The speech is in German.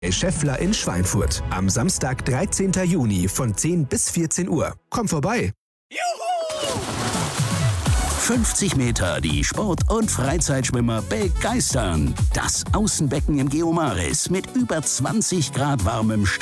Schäffler in Schweinfurt. Am Samstag, 13. Juni von 10 bis 14 Uhr. Komm vorbei. Juhu! 50 Meter die Sport- und Freizeitschwimmer begeistern. Das Außenbecken im Geomaris mit über 20 Grad warmem